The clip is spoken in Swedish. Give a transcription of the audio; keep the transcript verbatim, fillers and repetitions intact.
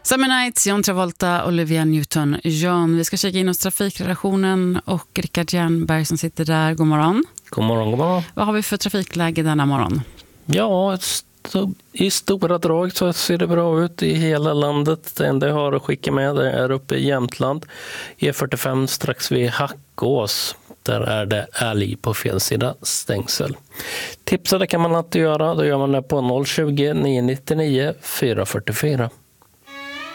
Summer Nights, John Travolta, Olivia Newton-John. Vi ska kika in hos trafikredaktionen och Rickard Jernberg som sitter där. God morgon. God morgon, god morgon. Vad har vi för trafikläge denna morgon? Ja, st- i stora drag så ser det bra ut i hela landet. Det enda jag har att skicka med det är uppe i Jämtland. E fyrtiofem strax vid Hackås. Där är det älg på fel sida stängsel. Tipsa det kan man alltid göra. Då gör man det på noll tjugo, nio nio nio, fyra fyra fyra.